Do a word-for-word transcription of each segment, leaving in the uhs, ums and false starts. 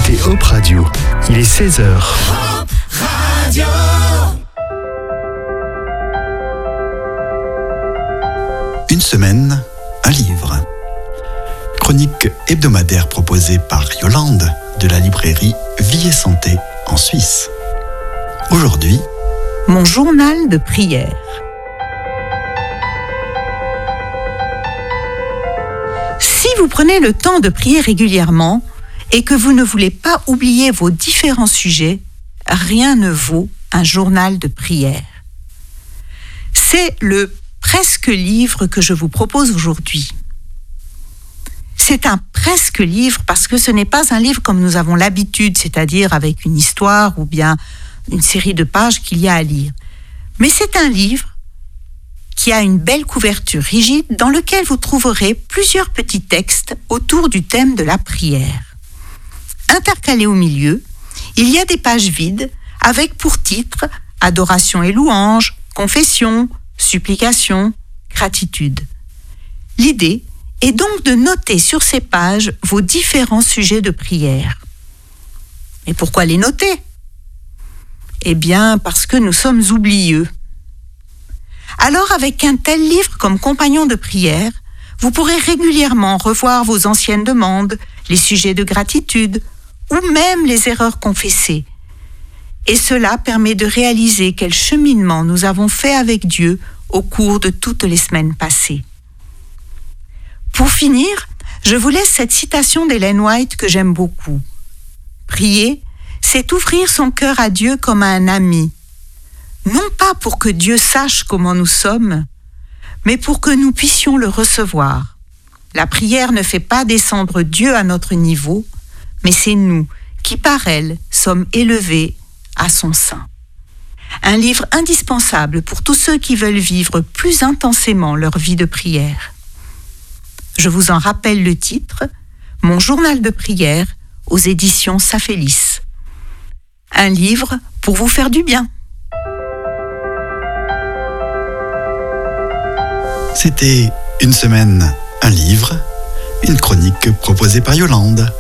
écoutez Hop Radio. Il est seize heures. Hop Radio. Une semaine, un livre. Chronique hebdomadaire proposée par Yolande de la librairie Vie et Santé en Suisse. Aujourd'hui, mon journal de prière. Si vous prenez le temps de prier régulièrement et que vous ne voulez pas oublier vos différents sujets, rien ne vaut un journal de prière. C'est le presque livre que je vous propose aujourd'hui. C'est un presque livre parce que ce n'est pas un livre comme nous avons l'habitude, c'est-à-dire avec une histoire ou bien une série de pages qu'il y a à lire. Mais c'est un livre qui a une belle couverture rigide dans lequel vous trouverez plusieurs petits textes autour du thème de la prière. Intercalés au milieu, il y a des pages vides avec pour titre « Adoration et louange »,« Confession »,« Supplication »,« Gratitude ». L'idée est donc de noter sur ces pages vos différents sujets de prière. Mais pourquoi les noter ? Eh bien, parce que nous sommes oublieux. Alors, avec un tel livre comme compagnon de prière, vous pourrez régulièrement revoir vos anciennes demandes, les sujets de gratitude ou même les erreurs confessées. Et cela permet de réaliser quel cheminement nous avons fait avec Dieu au cours de toutes les semaines passées. Pour finir, je vous laisse cette citation d'Ellen White que j'aime beaucoup. Prier, c'est ouvrir son cœur à Dieu comme à un ami. Non pas pour que Dieu sache comment nous sommes, mais pour que nous puissions le recevoir. La prière ne fait pas descendre Dieu à notre niveau, mais c'est nous qui, par elle, sommes élevés à son sein. Un livre indispensable pour tous ceux qui veulent vivre plus intensément leur vie de prière. Je vous en rappelle le titre, Mon journal de prière aux éditions Safélis. Un livre pour vous faire du bien. c'était Une semaine, un livre, une chronique proposée par Yolande.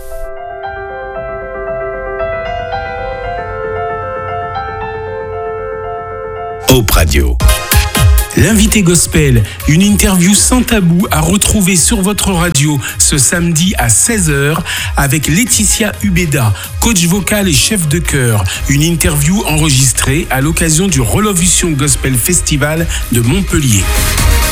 Hop Radio. L'invité gospel, une interview sans tabou à retrouver sur votre radio ce samedi à seize heures avec Laetitia Ubeda, coach vocal et chef de chœur. Une interview enregistrée à l'occasion du Relovution Gospel Festival de Montpellier.